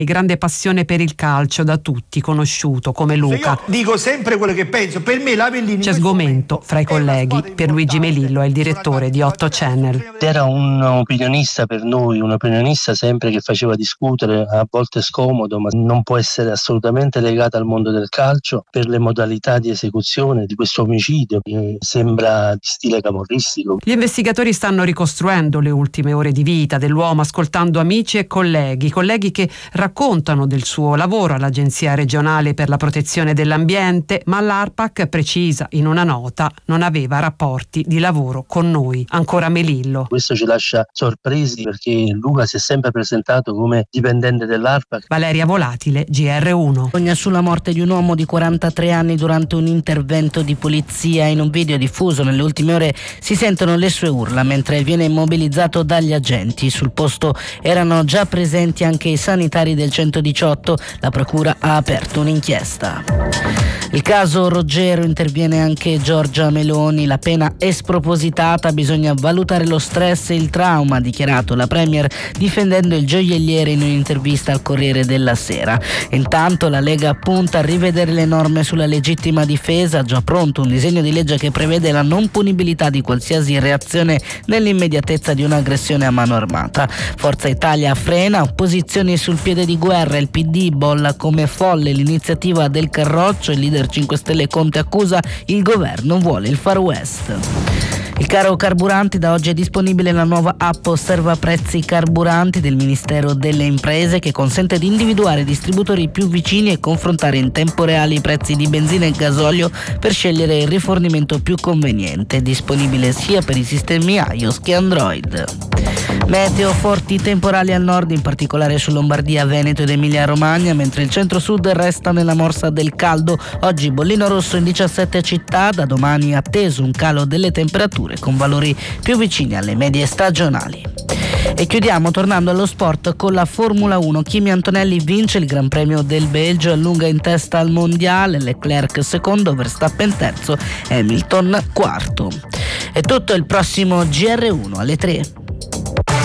e grande passione per il calcio da tutti conosciuto come Luca. Io dico sempre quello che penso, per me l'Avellino C'è sgomento fra i colleghi. Pierluigi Melillo è il direttore di 8 Channel. Era un opinionista per noi, un opinionista sempre che faceva discutere, a volte scomodo, ma non può essere assolutamente legato al mondo del calcio per le modalità di esecuzione di questo omicidio che sembra di stile camorristico. Gli investigatori stanno ricostruendo le ultime ore di vita dell'uomo, ascoltando amici e colleghi che raccontano del suo lavoro all'Agenzia regionale per la protezione dell'ambiente, ma l'ARPAC precisa in una nota: non aveva rapporti di lavoro con noi. Ancora Melillo. Questo ci lascia sorpresi perché Luca si è sempre presentato come dipendente dell'ARPAC. Valeria Volatile, GR1. Sulla morte di un uomo di 43 anni durante un intervento di polizia. In un video diffuso nelle ultime ore si sentono le sue urla mentre viene immobilizzato dagli agenti. Sul posto erano già presenti anche i sanitari del 118. La procura ha aperto un'inchiesta. Il caso Roggero, interviene anche Giorgia Meloni. La pena è spropositata, bisogna valutare lo stress e il trauma, ha dichiarato la Premier difendendo il gioielliere in un'intervista al Corriere della Sera. Intanto la Lega punta a rivedere le norme sulla legittima difesa, già pronto un disegno di legge che prevede la non punibilità di qualsiasi reazione nell'immediatezza di un'aggressione a mano armata. Forza Italia frena, opposizioni sul piede di guerra, il PD bolla come folle l'iniziativa del Carroccio, il leader 5 Stelle Conte accusa il governo vuole il Far West. Il caro carburanti, da oggi è disponibile la nuova app Osserva Prezzi Carburanti del Ministero delle Imprese che consente di individuare distributori più vicini e confrontare in tempo reale i prezzi di benzina e gasolio per scegliere il rifornimento più conveniente, disponibile sia per i sistemi iOS che Android. Meteo, forti temporali al nord, in particolare su Lombardia, Veneto ed Emilia-Romagna, mentre il centro-sud resta nella morsa del caldo. Oggi bollino rosso in 17 città, da domani atteso un calo delle temperature con valori più vicini alle medie stagionali. E chiudiamo tornando allo sport con la Formula 1. Kimi Antonelli vince il Gran Premio del Belgio, allunga in testa al mondiale, Leclerc secondo, Verstappen terzo, Hamilton quarto. È tutto, il prossimo GR1 alle 3.